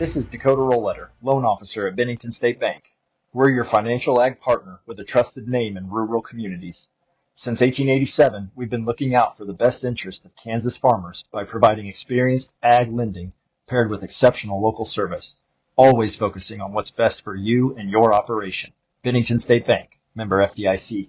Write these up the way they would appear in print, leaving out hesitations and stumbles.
This is Dakota Rollletter, loan officer at Bennington State Bank. We're your financial ag partner with a trusted name in rural communities. Since 1887, we've been looking out for the best interest of Kansas farmers by providing experienced ag lending paired with exceptional local service, always focusing on what's best for you and your operation. Bennington State Bank, member FDIC.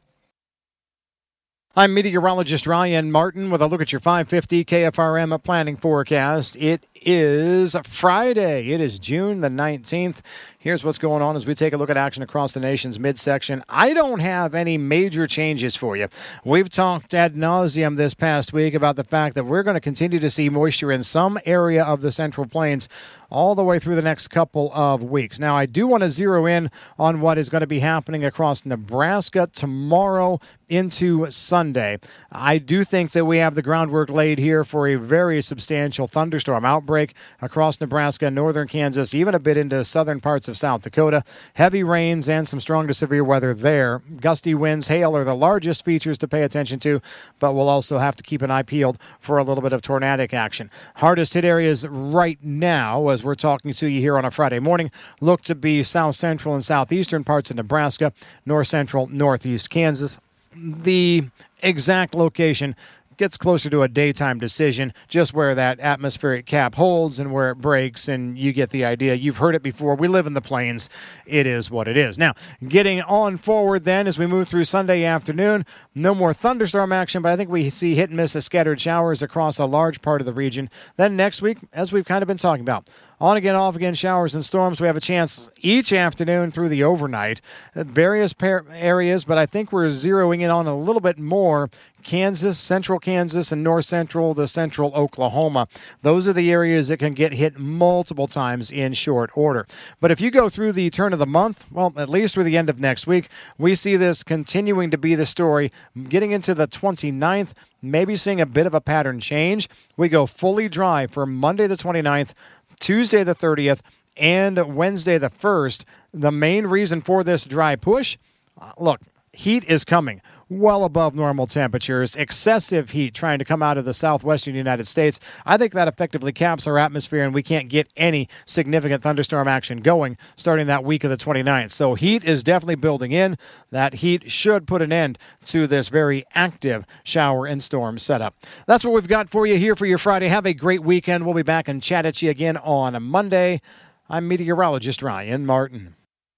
I'm meteorologist Ryan Martin with a look at your 550 KFRM planning forecast. It is Friday. It is June the 19th. Here's what's going on as we take a look at action across the nation's midsection. I don't have any major changes for you. We've talked ad nauseum this past week about the fact that we're going to continue to see moisture in some area of the Central Plains all the way through the next couple of weeks. Now, I do want to zero in on what is going to be happening across Nebraska tomorrow into Sunday. I do think that we have the groundwork laid here for a very substantial thunderstorm outbreak across Nebraska, northern Kansas, even a bit into southern parts of South Dakota. Heavy rains and some strong to severe weather there. Gusty winds, hail are the largest features to pay attention to, but we'll also have to keep an eye peeled for a little bit of tornadic action. Hardest hit areas right now, as we're talking to you here on a Friday morning, look to be south central and southeastern parts of Nebraska, north central, northeast Kansas. The exact location gets closer to a daytime decision, just where that atmospheric cap holds and where it breaks, and you get the idea. You've heard it before. We live in the plains. It is what it is. Now, getting on forward then as we move through Sunday afternoon, no more thunderstorm action, but I think we see hit and miss of scattered showers across a large part of the region. Then next week, as we've kind of been talking about, on again, off again, showers and storms. We have a chance each afternoon through the overnight at various areas, but I think we're zeroing in on a little bit more Kansas, central Kansas, and north central to central Oklahoma. Those are the areas that can get hit multiple times in short order. But if you go through the turn of the month, well, at least through the end of next week, we see this continuing to be the story. Getting into the 29th, maybe seeing a bit of a pattern change. We go fully dry for Monday the 29th, Tuesday the 30th, and Wednesday the 1st. The main reason for this dry push, look, heat is coming well above normal temperatures, excessive heat trying to come out of the southwestern United States. I think that effectively caps our atmosphere, and we can't get any significant thunderstorm action going starting that week of the 29th. So heat is definitely building in. That heat should put an end to this very active shower and storm setup. That's what we've got for you here for your Friday. Have a great weekend. We'll be back and chat at you again on Monday. I'm meteorologist Ryan Martin.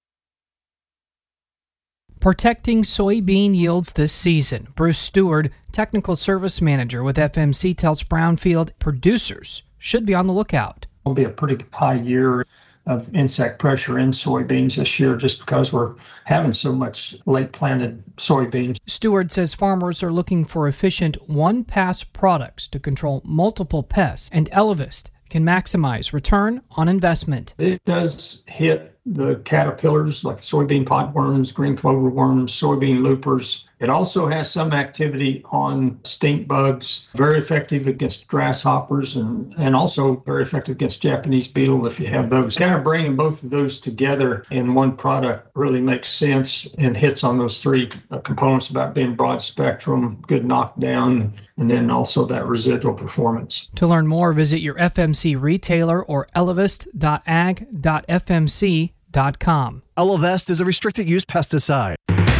Protecting soybean yields this season. Bruce Stewart, Technical Service Manager with FMC, tells Brownfield producers should be on the lookout. It'll be a pretty high year of insect pressure in soybeans this year just because we're having so much late planted soybeans. Stewart says farmers are looking for efficient one-pass products to control multiple pests, and Elevest can maximize return on investment. It does hit the caterpillars like soybean potworms, green clover worms, soybean loopers. It also has some activity on stink bugs, very effective against grasshoppers and also very effective against Japanese beetle if you have those. Kind of bringing both of those together in one product really makes sense and hits on those three components about being broad spectrum, good knockdown, and then also that residual performance. To learn more, visit your FMC retailer or elevest.ag.fmc.com. Elevest is a restricted use pesticide.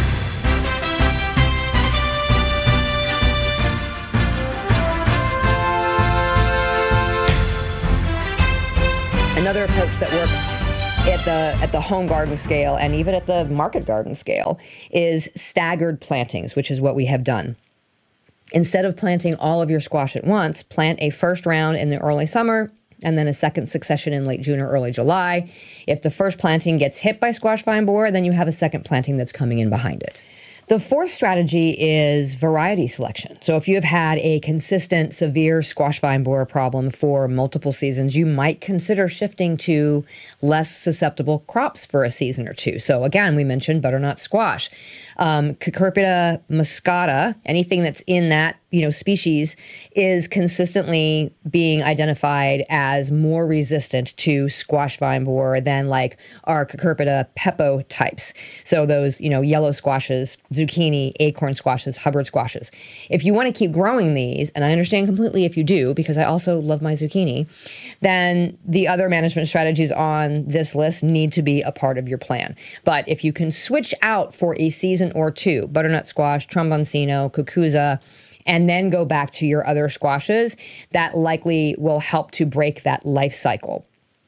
Another approach that works at the home garden scale and even at the market garden scale is staggered plantings, which is what we have done. Instead of planting all of your squash at once, plant a first round in the early summer and then a second succession in late June or early July. If the first planting gets hit by squash vine borer, then you have a second planting that's coming in behind it. The fourth strategy is variety selection. So if you have had a consistent, severe squash vine borer problem for multiple seasons, you might consider shifting to less susceptible crops for a season or two. So again, we mentioned butternut squash. Cucurbita moscata, anything that's in that species is consistently being identified as more resistant to squash vine borer than like our Cucurbita pepo types. So those, yellow squashes, zucchini, acorn squashes, Hubbard squashes. If you want to keep growing these, and I understand completely if you do, because I also love my zucchini, then the other management strategies on this list need to be a part of your plan. But if you can switch out for a season or two, butternut squash, tromboncino, cucuzza, and then go back to your other squashes, that likely will help to break that life cycle.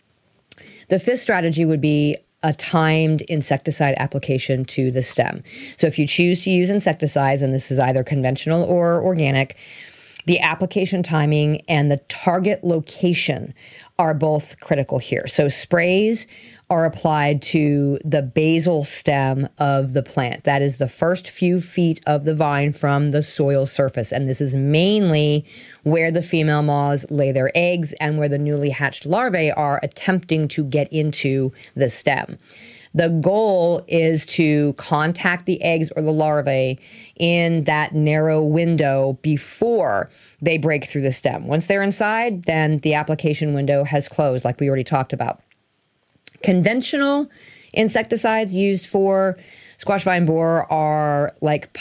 The fifth strategy would be a timed insecticide application to the stem. So if you choose to use insecticides, and this is either conventional or organic, the application timing and the target location are both critical here. So sprays are applied to the basal stem of the plant. That is the first few feet of the vine from the soil surface. And this is mainly where the female moths lay their eggs and where the newly hatched larvae are attempting to get into the stem. The goal is to contact the eggs or the larvae in that narrow window before they break through the stem. Once they're inside, then the application window has closed, like we already talked about. Conventional insecticides used for squash vine borer are like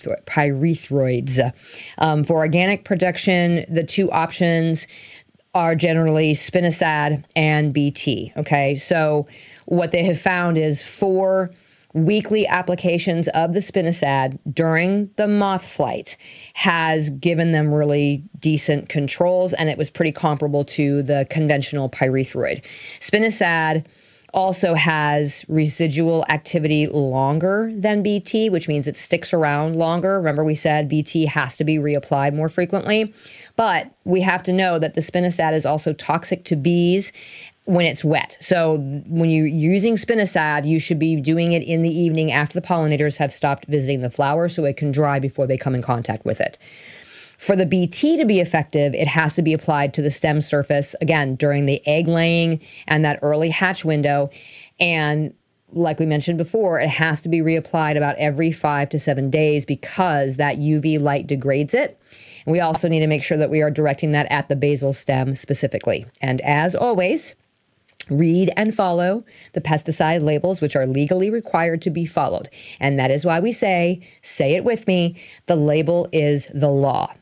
pyrethroids. For organic production, the two options are generally spinosad and BT. Okay, so what they have found is 4 weekly applications of the spinosad during the moth flight has given them really decent controls, and it was pretty comparable to the conventional pyrethroid. Spinosad also has residual activity longer than BT, which means it sticks around longer. Remember, we said BT has to be reapplied more frequently, but we have to know that the spinosad is also toxic to bees when it's wet. So when you're using spinosad, you should be doing it in the evening after the pollinators have stopped visiting the flower so it can dry before they come in contact with it. For the BT to be effective, it has to be applied to the stem surface, again, during the egg laying and that early hatch window. And like we mentioned before, it has to be reapplied about every 5 to 7 days because that UV light degrades it. And we also need to make sure that we are directing that at the basal stem specifically. And as always, read and follow the pesticide labels, which are legally required to be followed. And that is why we say it with me, the label is the law.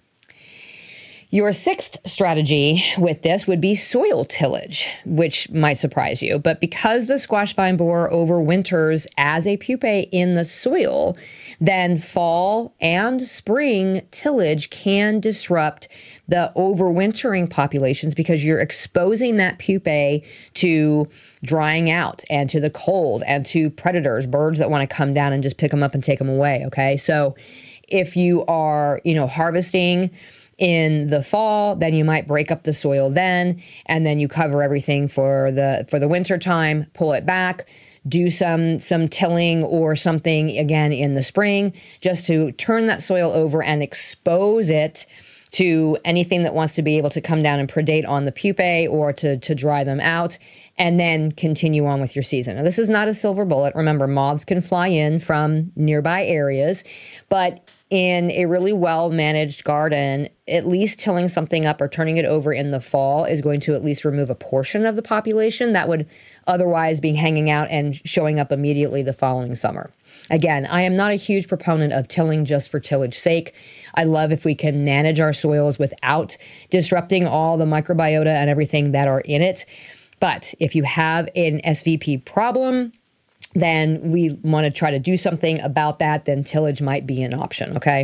Your sixth strategy with this would be soil tillage, which might surprise you. But because the squash vine borer overwinters as a pupae in the soil, then fall and spring tillage can disrupt the overwintering populations because you're exposing that pupae to drying out and to the cold and to predators, birds that want to come down and just pick them up and take them away. Okay. So if you are, harvesting in the fall, then you might break up the soil then, and then you cover everything for the winter time, pull it back, do some tilling or something again in the spring, just to turn that soil over and expose it to anything that wants to be able to come down and predate on the pupae or to dry them out, and then continue on with your season. Now, this is not a silver bullet. Remember, moths can fly in from nearby areas, but in a really well-managed garden, at least tilling something up or turning it over in the fall is going to at least remove a portion of the population that would otherwise be hanging out and showing up immediately the following summer. Again, I am not a huge proponent of tilling just for tillage's sake. I love if we can manage our soils without disrupting all the microbiota and everything that are in it. But if you have an SVP problem, then we want to try to do something about that, then tillage might be an option, okay?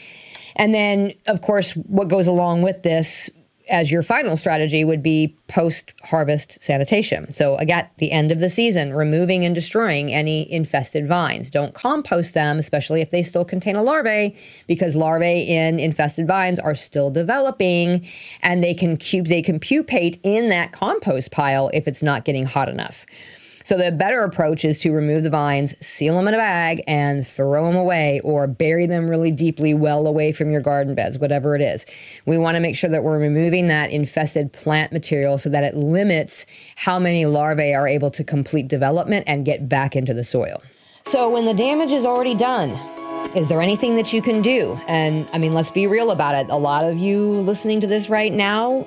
And then, of course, what goes along with this as your final strategy would be post-harvest sanitation. So at the end of the season, removing and destroying any infested vines. Don't compost them, especially if they still contain a larvae, because larvae in infested vines are still developing, and they can pupate in that compost pile if it's not getting hot enough. So the better approach is to remove the vines, seal them in a bag, and throw them away, or bury them really deeply, well away from your garden beds, whatever it is. We want to make sure that we're removing that infested plant material so that it limits how many larvae are able to complete development and get back into the soil. So when the damage is already done, Is there anything that you can do? And I mean, let's be real about it. A lot of you listening to this right now,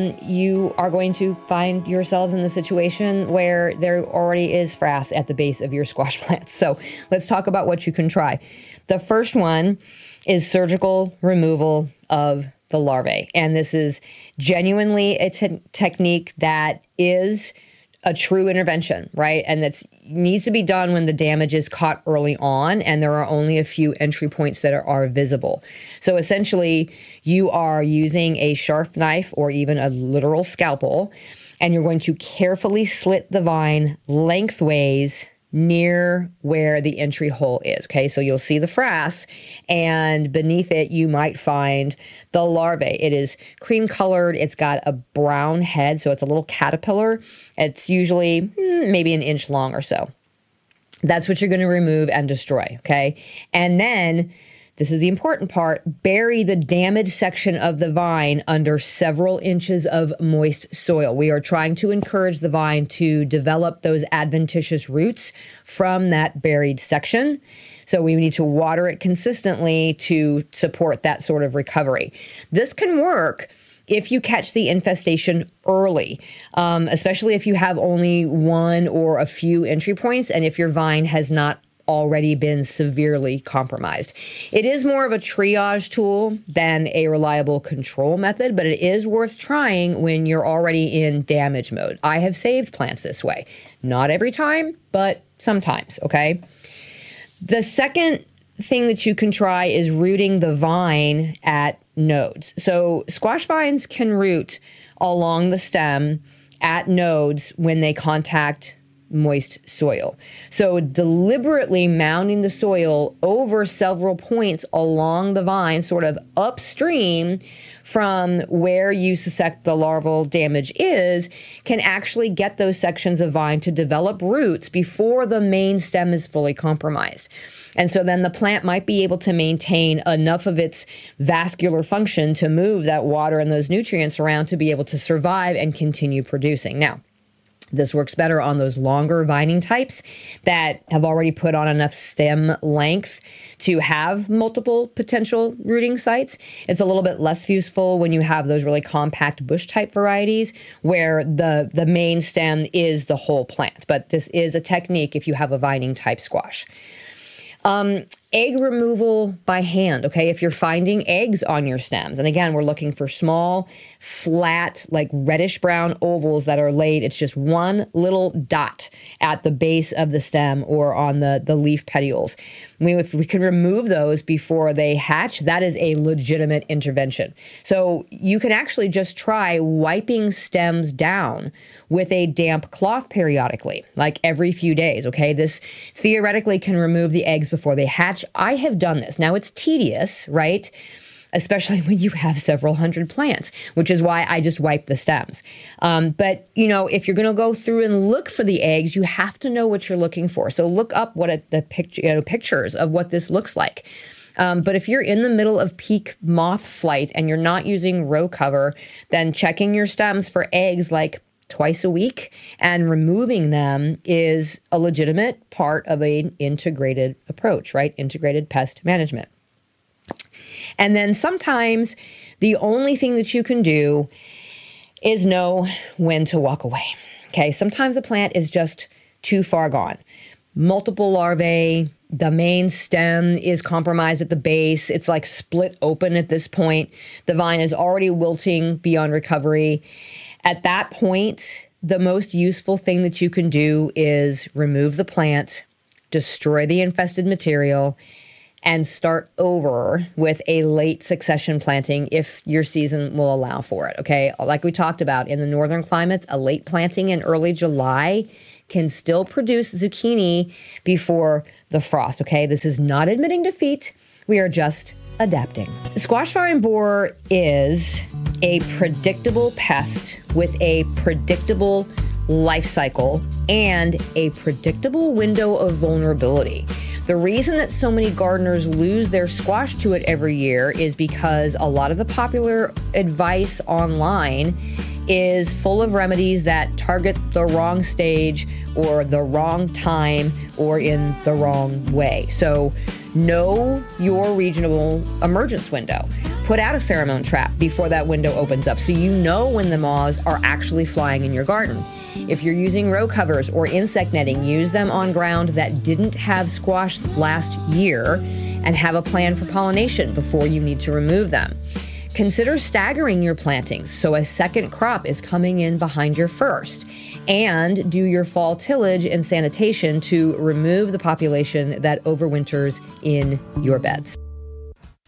you are going to find yourselves in the situation where there already is frass at the base of your squash plants. So let's talk about what you can try. The first one is surgical removal of the larvae. And this is genuinely a technique that is a true intervention, right? And that needs to be done when the damage is caught early on and there are only a few entry points that are visible. So essentially, you are using a sharp knife or even a literal scalpel, and you're going to carefully slit the vine lengthways near where the entry hole is, okay? So you'll see the frass, and beneath it, you might find the larvae. It is cream colored. It's got a brown head, so it's a little caterpillar. It's usually maybe an inch long or so. That's what you're going to remove and destroy, okay? And then, this is the important part, bury the damaged section of the vine under several inches of moist soil. We are trying to encourage the vine to develop those adventitious roots from that buried section. So we need to water it consistently to support that sort of recovery. This can work if you catch the infestation early, especially if you have only one or a few entry points and if your vine has not already been severely compromised. It is more of a triage tool than a reliable control method, but it is worth trying when you're already in damage mode. I have saved plants this way. Not every time, but sometimes, okay? The second thing that you can try is rooting the vine at nodes. So squash vines can root along the stem at nodes when they contact moist soil. So deliberately mounding the soil over several points along the vine, sort of upstream from where you suspect the larval damage is, can actually get those sections of vine to develop roots before the main stem is fully compromised. And so then the plant might be able to maintain enough of its vascular function to move that water and those nutrients around to be able to survive and continue producing. Now, this works better on those longer vining types that have already put on enough stem length to have multiple potential rooting sites. It's a little bit less useful when you have those really compact bush type varieties where the main stem is the whole plant. But this is a technique if you have a vining type squash. Egg removal by hand, okay? If you're finding eggs on your stems, and again, we're looking for small, flat, like reddish brown ovals that are laid. It's just one little dot at the base of the stem or on the leaf petioles. If we can remove those before they hatch, that is a legitimate intervention. So you can actually just try wiping stems down with a damp cloth periodically, like every few days, okay? This theoretically can remove the eggs before they hatch. I have done this. Now, it's tedious, right? Especially when you have several hundred plants, which is why I just wipe the stems. But, you know, if you're going to go through and look for the eggs, you have to know what you're looking for. So look up what the pictures of what this looks like. But if you're in the middle of peak moth flight and you're not using row cover, then checking your stems for eggs like twice a week and removing them is a legitimate part of an integrated approach, right? Integrated pest management. And then sometimes the only thing that you can do is know when to walk away. Okay, sometimes a plant is just too far gone. Multiple larvae, the main stem is compromised at the base. It's like split open at this point. The vine is already wilting beyond recovery. At that point, the most useful thing that you can do is remove the plant, destroy the infested material, and start over with a late succession planting if your season will allow for it, okay? Like we talked about, in the northern climates, a late planting in early July can still produce zucchini before the frost, okay? This is not admitting defeat. We are just adapting. Squash vine borer is a predictable pest with a predictable life cycle and a predictable window of vulnerability. The reason that so many gardeners lose their squash to it every year is because a lot of the popular advice online is full of remedies that target the wrong stage or the wrong time or in the wrong way. So know your regional emergence window. Put out a pheromone trap before that window opens up so you know when the moths are actually flying in your garden. If you're using row covers or insect netting, use them on ground that didn't have squash last year and have a plan for pollination before you need to remove them. Consider staggering your plantings so a second crop is coming in behind your first. And do your fall tillage and sanitation to remove the population that overwinters in your beds.